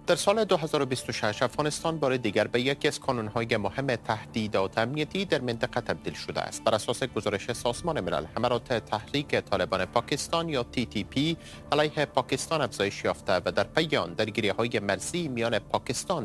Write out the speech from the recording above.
در سال 2026 افغانستان بار دیگر به یکی از کانونهای مهم تهدیدات امنیتی در منطقه تبدیل شده است. بر اساس گزارش سازمان ملل، حملات تحریک طالبان پاکستان یا TTP علیه پاکستان افزایش یافته و در پی آن درگیری‌های مرزی میان پاکستان